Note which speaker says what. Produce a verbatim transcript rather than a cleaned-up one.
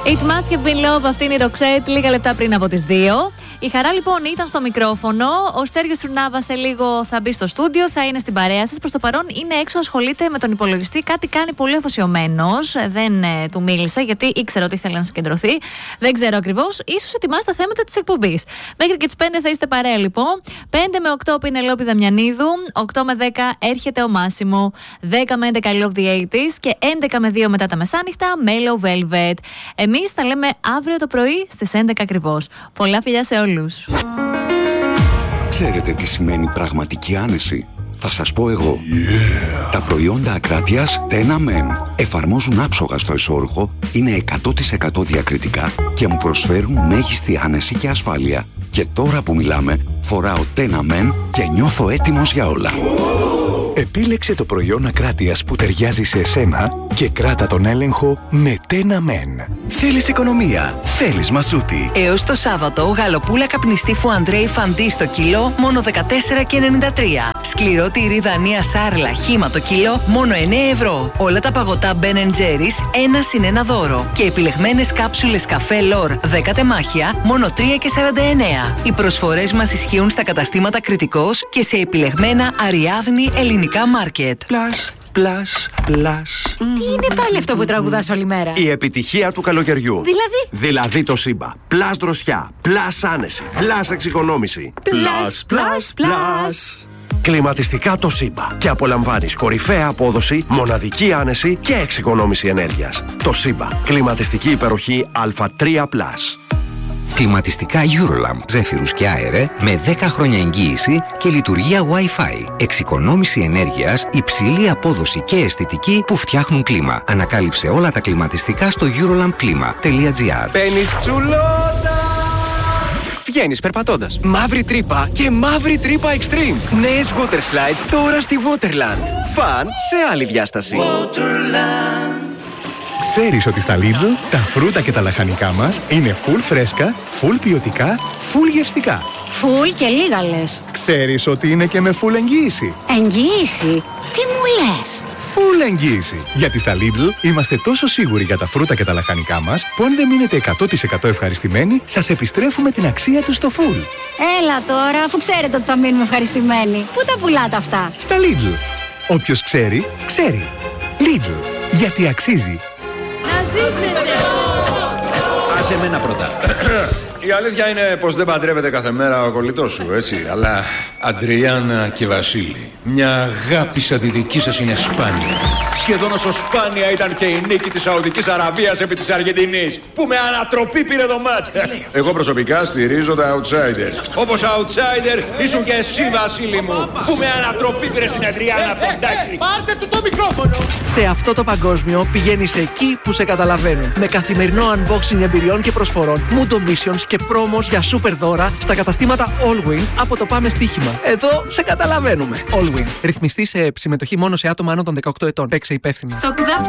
Speaker 1: It must have been love, αυτή είναι η Ροξέτ, λίγα λεπτά πριν από τις δύο. Η χαρά λοιπόν ήταν στο μικρόφωνο. Ο Στέργιος Σουρνάβα σε λίγο θα μπει στο στούντιο, θα είναι στην παρέα σας. Προς το παρόν είναι έξω, ασχολείται με τον υπολογιστή. Κάτι κάνει πολύ αφοσιωμένος. Δεν ε, του μίλησα γιατί ήξερα ότι ήθελε να συγκεντρωθεί. Δεν ξέρω ακριβώς. Ίσως ετοιμάσει τα θέματα της εκπομπής. Μέχρι και τις πέντε θα είστε παρέα λοιπόν. πέντε με οκτώ Πινελόπη Δαμιανίδου. οκτώ με δέκα έρχεται ο Μάσιμο. δέκα με έντεκα Love the ογδόντα και έντεκα με δύο μετά τα μεσάνυχτα Mellow Velvet. Εμείς θα λέμε αύριο το πρωί στις έντεκα ακριβώς. Πολλά φιλιά σε όλους.
Speaker 2: Ξέρετε τι σημαίνει πραγματική άνεση? Θα σας πω εγώ. Yeah. Τα προϊόντα Ακράτειας Τένα Men εφαρμόζουν άψογα στο εσώρουχο, είναι εκατό τοις εκατό διακριτικά και μου προσφέρουν μέγιστη άνεση και ασφάλεια. Και τώρα που μιλάμε, φοράω Τένα Men και νιώθω έτοιμος για όλα. Επίλεξε το προϊόν Ακράτειας που ταιριάζει σε εσένα και κράτα τον έλεγχο με Τένα Men. Θέλεις οικονομία, θέλεις μασούτη.
Speaker 3: Έως το Σάββατο, γαλοπούλα καπνιστή Φουαντρέι Φαντί στο κιλό, μόνο δεκατέσσερα και ενενήντα τρία. Σκληρό τυρί Δανία Σάρλα χύμα το κιλό, μόνο εννέα ευρώ. Όλα τα παγωτά Ben and Jerry's, ένα συν ένα δώρο. Και επιλεγμένες κάψουλες καφέ Λόρ δέκα τεμάχια, μόνο τρία και σαράντα εννέα. Οι προσφορές μας ισχύουν στα καταστήματα Κρητικός και σε επιλεγμένα Αριάδνη ελληνικά μάρκετ.
Speaker 2: Πλάς, πλάς, πλάς.
Speaker 4: Τι είναι πάλι αυτό που τραγουδάς όλη μέρα?
Speaker 5: Η επιτυχία του καλοκαιριού.
Speaker 4: Δηλαδή?
Speaker 5: Δηλαδή το Σύμπα. Πλάς δροσιά, πλάς άνεση, πλάς εξοικονόμηση.
Speaker 4: Πλάς, πλάς, πλάς.
Speaker 5: Κλιματιστικά το Σύμπα. Και απολαμβάνεις κορυφαία απόδοση, μοναδική άνεση και εξοικονόμηση ενέργειας. Το Σύμπα. Κλιματιστική υπεροχή Α τρία πλας.
Speaker 6: Κλιματιστικά Eurolamp, ζέφυρους και αέρε με δέκα χρόνια εγγύηση και λειτουργία Wi-Fi. Εξοικονόμηση ενέργειας, υψηλή απόδοση και αισθητική που φτιάχνουν κλίμα. Ανακάλυψε όλα τα κλιματιστικά στο eurolamp klima τελεία gr.
Speaker 5: Παίρνεις τσουλότα! Βγαίνεις περπατώντας. Μαύρη τρύπα και μαύρη τρύπα extreme. Νέες water slides τώρα στη Waterland. Φαν σε άλλη διάσταση.
Speaker 2: Waterland. Ξέρεις ότι στα Lidl τα φρούτα και τα λαχανικά μας είναι full φρέσκα, full ποιοτικά, full γευστικά.
Speaker 4: Full και λίγα λες.
Speaker 2: Ξέρεις ότι είναι και με full εγγύηση.
Speaker 4: Εγγύηση? Τι μου λες?
Speaker 2: Full εγγύηση. Γιατί στα Lidl είμαστε τόσο σίγουροι για τα φρούτα και τα λαχανικά μας που αν δεν μείνετε εκατό τοις εκατό ευχαριστημένοι, σας επιστρέφουμε την αξία τους στο full.
Speaker 4: Έλα τώρα, αφού ξέρετε ότι θα μείνουμε ευχαριστημένοι. Πού τα πουλάτε αυτά?
Speaker 2: Στα Lidl. Όποιος ξέρει, ξέρει. Lidl. Γιατί αξίζει.
Speaker 1: Να ζήσετε!
Speaker 7: Άσε μένα πρώτα. Η αλήθεια είναι πως δεν παντρεύεται κάθε μέρα ο κολλητός σου, έτσι. Αλλά Αντριάννα και Βασίλη, μια αγάπη σαν τη δική σας είναι σπάνια. Σχεδόν όσο σπάνια ήταν και η νίκη της Σαουδικής Αραβίας επί της Αργεντινής, που με ανατροπή πήρε το μάτς. Εγώ προσωπικά στηρίζω τα outsider. Όπως outsider ήσουν και εσύ, Βασίλη μου, που με ανατροπή πήρε στην Αντριάννα Ποντάκη.
Speaker 8: Πάρτε του το μικρόφωνο!
Speaker 9: Σε αυτό το παγκόσμιο πηγαίνεις εκεί που σε καταλαβαίνουν. Με καθημερινό unboxing εμπειριών και προσφορών, Mundo Missions και πρόμος για super δώρα στα καταστήματα Allwin από το Πάμε Στοίχημα. Εδώ σε καταλαβαίνουμε. Allwin. Ρυθμιστή σε συμμετοχή μόνο σε άτομα άνω των δεκαοκτώ ετών. Παίξε υπεύθυνα.